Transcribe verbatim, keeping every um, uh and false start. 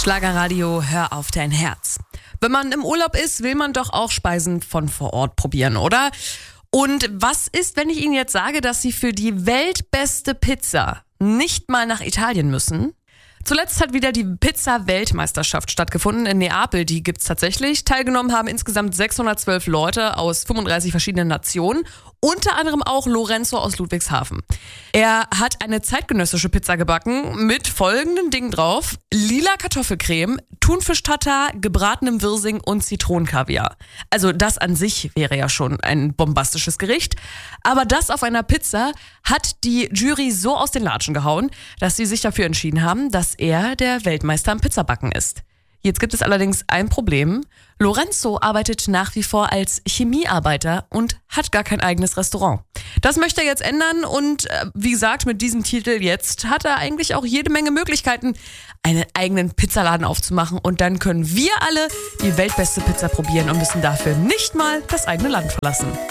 Schlagerradio, hör auf dein Herz. Wenn man im Urlaub ist, will man doch auch Speisen von vor Ort probieren, oder? Und was ist, wenn ich Ihnen jetzt sage, dass Sie für die weltbeste Pizza nicht mal nach Italien müssen? Zuletzt hat wieder die Pizza-Weltmeisterschaft stattgefunden in Neapel. Die gibt's tatsächlich. Teilgenommen haben insgesamt sechshundertzwölf Leute aus fünfunddreißig verschiedenen Nationen. Unter anderem auch Lorenzo aus Ludwigshafen. Er hat eine zeitgenössische Pizza gebacken mit folgenden Dingen drauf: lila Kartoffelcreme, Thunfisch-Tatar, gebratenem Wirsing und Zitronenkaviar. Also das an sich wäre ja schon ein bombastisches Gericht. Aber das auf einer Pizza hat die Jury so aus den Latschen gehauen, dass sie sich dafür entschieden haben, dass er der Weltmeister am Pizzabacken ist. Jetzt gibt es allerdings ein Problem. Lorenzo arbeitet nach wie vor als Chemiearbeiter und hat gar kein eigenes Restaurant. Das möchte er jetzt ändern und äh, wie gesagt, mit diesem Titel jetzt hat er eigentlich auch jede Menge Möglichkeiten, einen eigenen Pizzaladen aufzumachen, und dann können wir alle die weltbeste Pizza probieren und müssen dafür nicht mal das eigene Land verlassen.